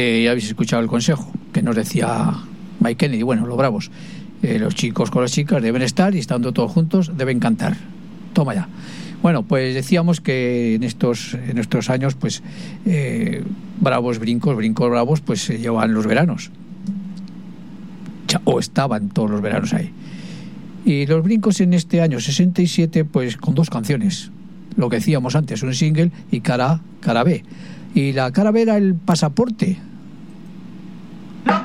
Ya habéis escuchado el consejo que nos decía Mike Kennedy. Bueno, los Bravos, los chicos con las chicas deben estar, y estando todos juntos deben cantar. Toma ya. Bueno, pues decíamos que en estos años, pues Bravos brincos bravos, pues se llevan los veranos, o estaban todos los veranos ahí. Y los brincos en este año 67, pues con 2 canciones, lo que decíamos antes, un single y cara B. Y la cara B era el pasaporte